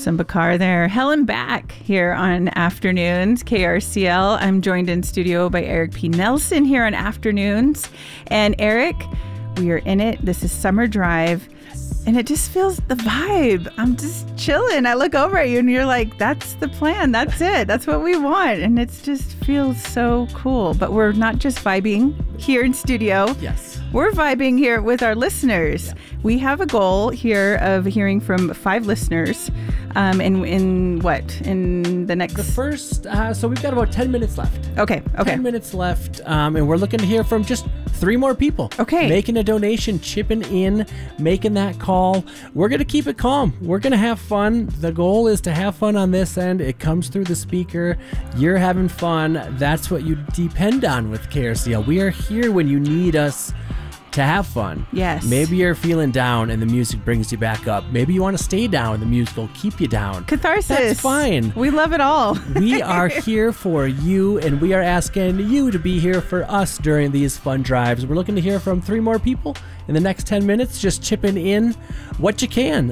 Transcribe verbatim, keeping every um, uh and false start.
Allison Bakar there. Helen back here on Afternoons, K R C L. I'm joined in studio by Eric P. Nelson here on Afternoons. And Eric, we are in it. This is Summer Drive. And it just feels the vibe. I'm just chilling. I look over at you and you're like, that's the plan. That's it. That's what we want. And it just feels so cool. But we're not just vibing here in studio. Yes. We're vibing here with our listeners. Yeah. We have a goal here of hearing from five listeners. Um, in, in what? In the next... The first... Uh, so we've got about ten minutes left. Okay. Okay. ten minutes left. Um, and we're looking to hear from just three more people. Okay. Making a donation, chipping in, making that call. We're going to keep it calm. We're going to have fun. The goal is to have fun on this end. It comes through the speaker. You're having fun. That's what you depend on with K R C L. We are here when you need us to have fun. Yes. Maybe you're feeling down and the music brings you back up. Maybe you want to stay down and the music will keep you down. Catharsis. That's fine. We love it all. We are here for you, and we are asking you to be here for us during these fun drives. We're looking to hear from three more people in the next ten minutes. Just chipping in what you can.